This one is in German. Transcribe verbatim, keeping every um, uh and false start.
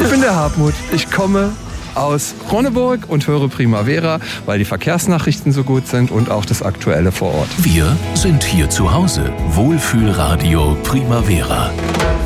Ich bin der Hartmut. Ich komme aus Ronneburg und höre Primavera, weil die Verkehrsnachrichten so gut sind und auch das Aktuelle vor Ort. Wir sind hier zu Hause. Wohlfühlradio Primavera.